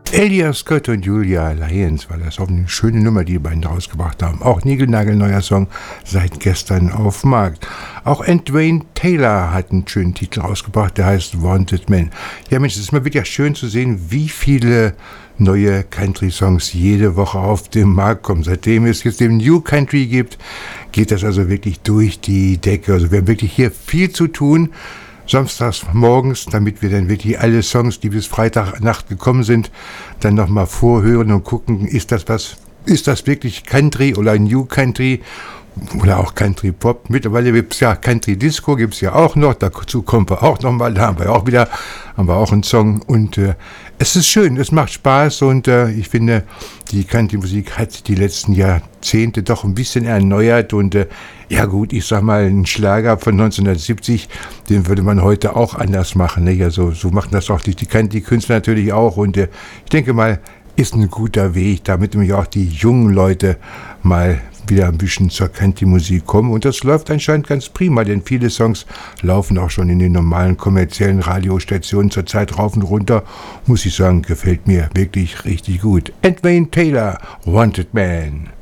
Elia Scott und Julia Lyons war das auch eine schöne Nummer, die beiden rausgebracht haben. Auch niegelnagelneuer Song seit gestern auf Markt. Auch Dwayne Taylor hat einen schönen Titel rausgebracht, der heißt Wanted Man. Ja Mensch, es ist mal wirklich schön zu sehen, wie viele neue Country-Songs jede Woche auf den Markt kommen. Seitdem es jetzt den New Country gibt, geht das also wirklich durch die Decke. Also wir haben wirklich hier viel zu tun. Samstags morgens, damit wir dann wirklich alle Songs, die bis Freitagnacht gekommen sind, dann nochmal vorhören und gucken, ist das wirklich Country oder New Country oder auch Country Pop. Mittlerweile gibt es ja Country Disco, gibt es ja auch noch, dazu kommen wir auch nochmal, da haben wir auch einen Song und es ist schön, es macht Spaß und ich finde, die Country-Musik hat die letzten Jahrzehnte doch ein bisschen erneuert und ja gut, ich sag mal, ein Schlager von 1970, den würde man heute auch anders machen. Ne? Ja, so machen das auch die Country-Künstler natürlich auch und ich denke mal, ist ein guter Weg, damit nämlich auch die jungen Leute mal wieder ein bisschen zur Country-Musik kommen. Und das läuft anscheinend ganz prima, denn viele Songs laufen auch schon in den normalen kommerziellen Radiostationen zurzeit rauf und runter. Muss ich sagen, gefällt mir wirklich richtig gut. Dwayne Taylor, Wanted Man.